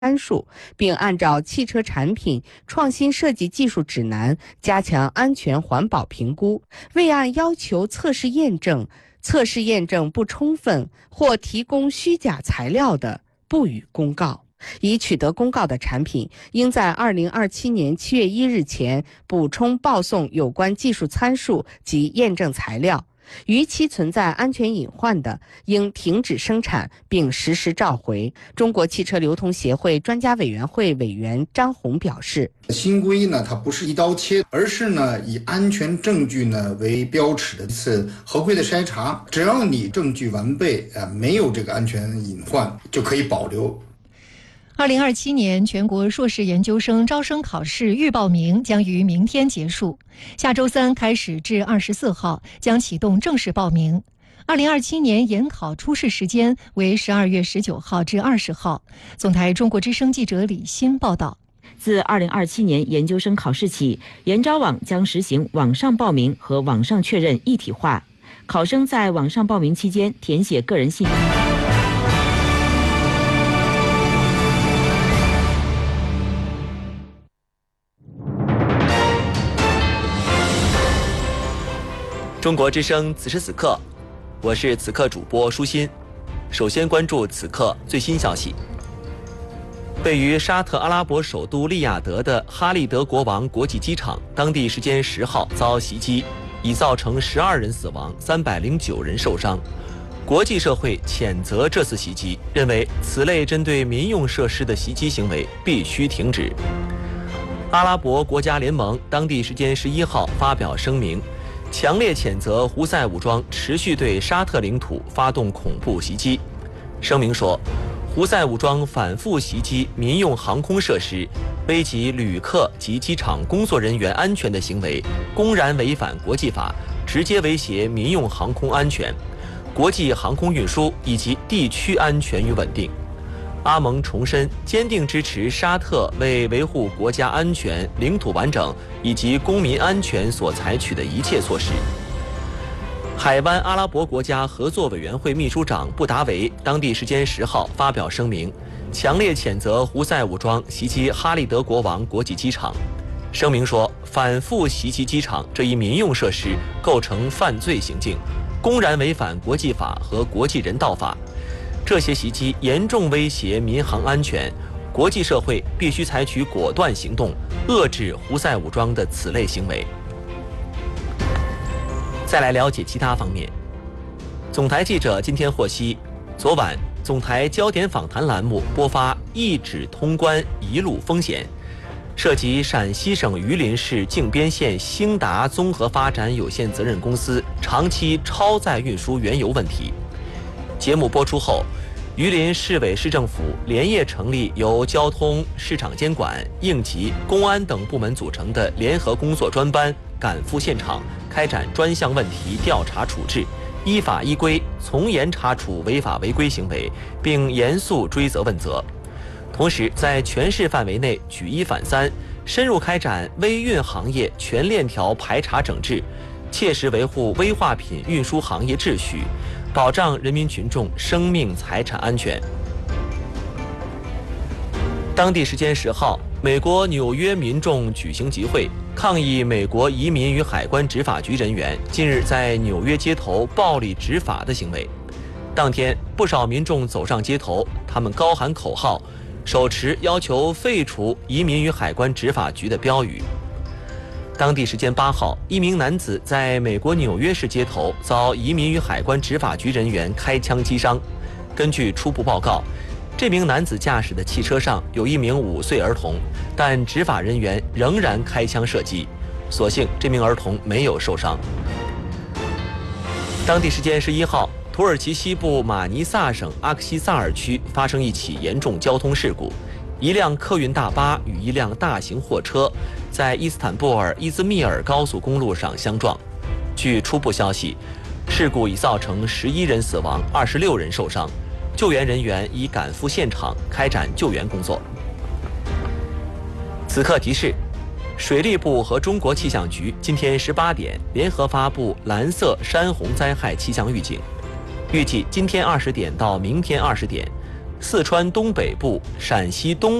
参数，并按照汽车产品创新设计技术指南加强安全环保评估，未按要求测试验证不充分或提供虚假材料的，不予公告。已取得公告的产品，应在2027年7月1日前补充报送有关技术参数及验证材料。逾期存在安全隐患的，应停止生产并实时召回。中国汽车流通协会专家委员会委员张红表示， 新规呢，它不是一刀切，而是呢以安全证据呢为标尺的一次合规的筛查，只要你证据完备，没有这个安全隐患，就可以保留。 2027年全国硕士研究生招生考试预报名将于明天结束，下周3开始至24号将启动正式报名。2027年研考初试时间为12月19号至20号。总台中国之声记者李欣报道。 自2027年研究生考试起，研招网将实行网上报名和网上确认一体化。考生在网上报名期间填写个人信息。 中国之声此时此刻，我是此刻主播舒心。首先关注此刻最新消息。位于沙特阿拉伯首都利雅得的哈利德国王国际机场，当地时间10号遭袭击，已造成12人死亡，309人受伤。国际社会谴责这次袭击，认为此类针对民用设施的袭击行为必须停止。阿拉伯国家联盟当地时间11号发表声明，强烈谴责胡塞武装持续对沙特领土发动恐怖袭击。声明说，胡塞武装反复袭击民用航空设施，危及旅客及机场工作人员安全的行为，公然违反国际法，直接威胁民用航空安全、国际航空运输以及地区安全与稳定。阿盟重申坚定支持沙特为维护国家安全、领土完整以及公民安全所采取的一切措施。海湾阿拉伯国家合作委员会秘书长布达维当地时间10号发表声明，强烈谴责胡塞武装袭击哈利德国王国际机场。声明说，反复袭击机场这一民用设施构成犯罪行径，公然违反国际法和国际人道法。这些袭击严重威胁民航安全，国际社会必须采取果断行动，遏制胡塞武装的此类行为。再来了解其他方面。总台记者今天获悉，昨晚总台焦点访谈栏目播发一指通关一路风险，涉及陕西省榆林市靖边县兴达综合发展有限责任公司长期超载运输原油问题。节目播出后，榆林市委市政府连夜成立由交通、市场监管、应急、公安等部门组成的联合工作专班，赶赴现场开展专项问题调查处置，依法依规从严查处违法违规行为，并严肃追责问责。同时，在全市范围内举一反三，深入开展微运行业全链条排查整治，切实维护危化品运输行业秩序，保障人民群众生命财产安全。当地时间10号，美国纽约民众举行集会，抗议美国移民与海关执法局人员近日在纽约街头暴力执法的行为。当天，不少民众走上街头，他们高喊口号，手持要求废除移民与海关执法局的标语。当地时间8号，一名男子在美国纽约市街头遭移民与海关执法局人员开枪击伤。根据初步报告，这名男子驾驶的汽车上有一名5岁儿童，但执法人员仍然开枪射击，所幸这名儿童没有受伤。当地时间11号，土耳其西部马尼萨省阿克西萨尔区发生一起严重交通事故，一辆客运大巴与一辆大型货车在伊斯坦布尔伊兹密尔高速公路上相撞。据初步消息，事故已造成11人死亡，26人受伤，救援人员已赶赴现场开展救援工作。此刻提示，水利部和中国气象局今天18点联合发布蓝色山洪灾害气象预警，预计今天20点到明天20点， 四川东北部、陕西东